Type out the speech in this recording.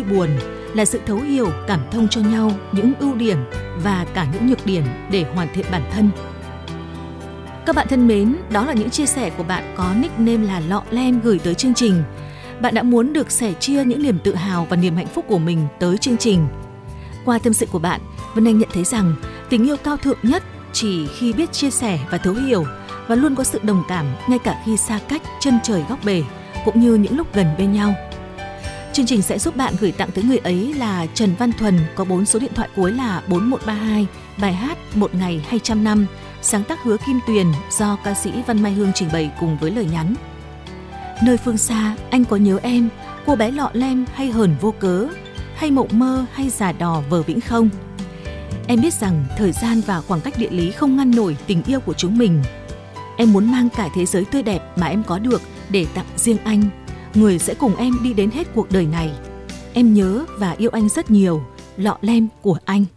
buồn, là sự thấu hiểu, cảm thông cho nhau những ưu điểm và cả những nhược điểm để hoàn thiện bản thân. Các bạn thân mến, đó là những chia sẻ của bạn có nickname là Lọ Lem gửi tới chương trình. Bạn đã muốn được sẻ chia những niềm tự hào và niềm hạnh phúc của mình tới chương trình. Qua tâm sự của bạn, Vân Anh nhận thấy rằng tình yêu cao thượng nhất chỉ khi biết chia sẻ và thấu hiểu, và luôn có sự đồng cảm ngay cả khi xa cách chân trời góc bể, cũng như những lúc gần bên nhau. Chương trình sẽ giúp bạn gửi tặng tới người ấy là Trần Văn Thuần, có 4 số điện thoại cuối là 4132, bài hát Một Ngày Hay Trăm Năm, sáng tác Hứa Kim Tuyền do ca sĩ Văn Mai Hương trình bày cùng với lời nhắn. Nơi phương xa, anh có nhớ em, cô bé lọ lem hay hờn vô cớ, hay mộng mơ hay giả đò vờ vĩnh không? Em biết rằng thời gian và khoảng cách địa lý không ngăn nổi tình yêu của chúng mình. Em muốn mang cả thế giới tươi đẹp mà em có được để tặng riêng anh, người sẽ cùng em đi đến hết cuộc đời này. Em nhớ và yêu anh rất nhiều, Lọ Lem của anh.